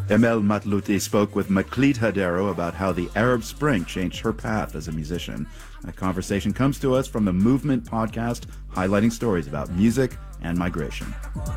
Emel Matlouti spoke with Maklit Hadero about how the Arab Spring changed her path as a musician. That conversation comes to us from the Movement podcast, highlighting stories about music and migration.